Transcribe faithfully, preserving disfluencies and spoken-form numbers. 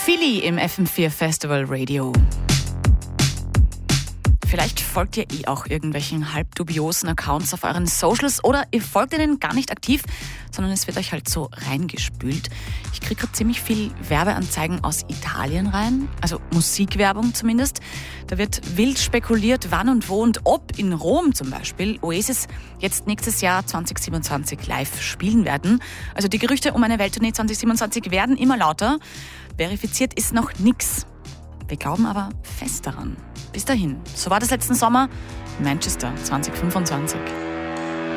Philly im F M vier Festival Radio. Vielleicht folgt ihr eh auch irgendwelchen halb dubiosen Accounts auf euren Socials oder ihr folgt ihnen gar nicht aktiv, sondern es wird euch halt so reingespült. Ich kriege gerade ziemlich viel Werbeanzeigen aus Italien rein, also Musikwerbung zumindest. Da wird wild spekuliert, wann und wo und ob in Rom zum Beispiel Oasis jetzt nächstes Jahr zwanzig siebenundzwanzig live spielen werden. Also die Gerüchte um eine Welttournee zwanzig siebenundzwanzig werden immer lauter. Verifiziert ist noch nichts. Wir glauben aber fest daran. Bis dahin, so war das letzten Sommer, Manchester zwanzig fünfundzwanzig.